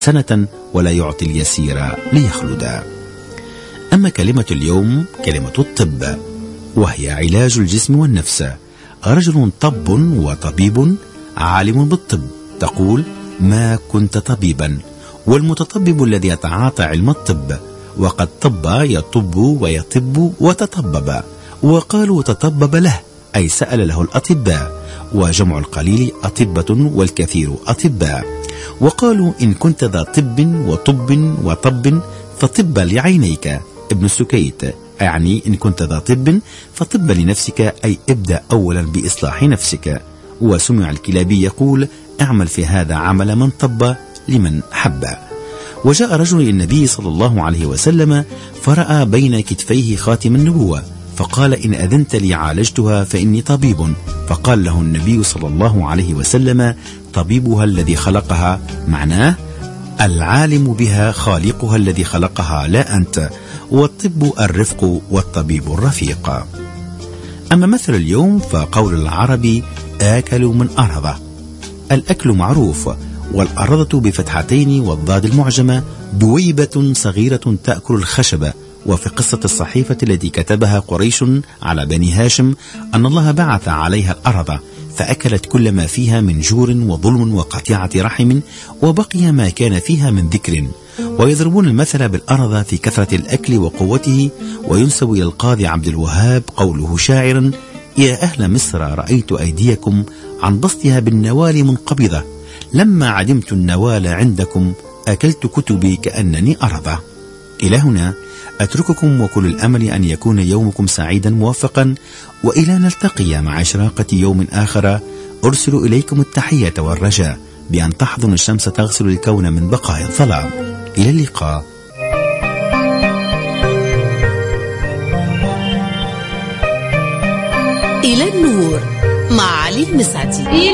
سنة ولا يعطي اليسير ليخلدا. أما كلمة اليوم كلمة الطب، وهي علاج الجسم والنفس. رجل طب وطبيب عالم بالطب، تقول ما كنت طبيبا، والمتطبب الذي يتعاطى علم الطب، وقد طب يطب ويطب وتطبب، وقالوا تطبب له أي سأل له الأطباء، وجمع القليل أطبة والكثير أطباء. وقالوا إن كنت ذا طب وطب وطب فطب لعينيك. ابن السكيت يعني إن كنت ذا طب فطب لنفسك، أي ابدأ أولا بإصلاح نفسك. وسمع الكلابي يقول اعمل في هذا عمل من طب لمن حب. وجاء رجل للنبي صلى الله عليه وسلم فرأى بين كتفيه خاتم النبوة، فقال إن أذنت لي عالجتها فإني طبيب. فقال له النبي صلى الله عليه وسلم طبيبها الذي خلقها، معناه العالم بها خالقها الذي خلقها لا أنت، والطب الرفق والطبيب الرفيق. أما مثل اليوم فقول العربي آكل من أرضه. الأكل معروف، والأرضة بفتحتين والضاد المعجمة دويبة صغيرة تأكل الخشب. وفي قصة الصحيفة التي كتبها قريش على بني هاشم أن الله بعث عليها الأرض فأكلت كل ما فيها من جور وظلم وقطيعة رحم، وبقي ما كان فيها من ذكر. ويضربون المثل بالأرض في كثرة الأكل وقوته. وينسب إلى القاضي عبد الوهاب قوله شاعرا يا أهل مصر رأيت أيديكم عن بسطها بالنوال منقبضة، لما عدمت النوال عندكم أكلت كتبي كأنني أرضى. إلى هنا أترككم وكل الأمل أن يكون يومكم سعيدا موفقا، وإلى نلتقي مع إشراقة يوم آخر. أرسل إليكم التحية والرجاء بأن تحضن الشمس تغسل الكون من بقايا الظلام. إلى اللقاء. إلى النور مع علي المسعدي.